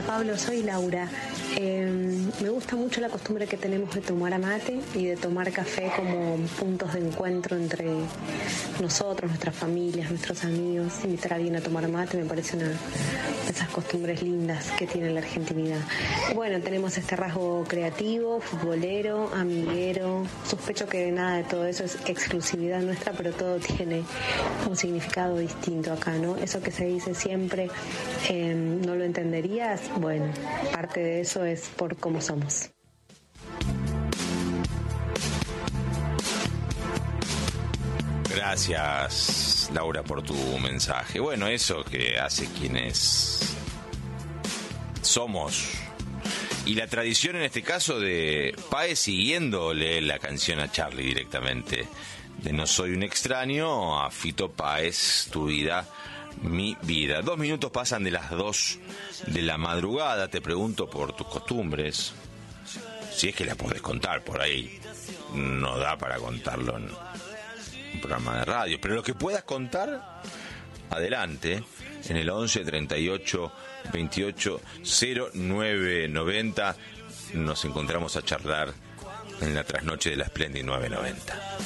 Pablo, soy Laura. Me gusta mucho la costumbre que tenemos de tomar mate y de tomar café como puntos de encuentro entre nosotros, nuestras familias, nuestros amigos. Invitar a alguien a tomar mate me parece una de esas costumbres lindas que tiene la argentinidad. Bueno, tenemos este rasgo creativo, futbolero, amiguero. Sospecho que nada de todo eso es exclusividad nuestra, pero todo tiene un significado distinto acá, ¿no? Eso que se dice siempre, no lo entenderías. Bueno, parte de eso es por cómo somos. Gracias, Laura, por tu mensaje. Bueno, eso que hace quienes somos. Y la tradición en este caso de Páez siguiéndole la canción a Charly directamente. De No soy un extraño a Fito Páez, Tu vida, mi vida. 2 minutos pasan de las 2 de la madrugada. Te pregunto por tus costumbres. Si es que las podés contar por ahí. No da para contarlo en un programa de radio. Pero lo que puedas contar, adelante. En el 11 38 28 09 90 nos encontramos a charlar en la trasnoche de la Splendid 990.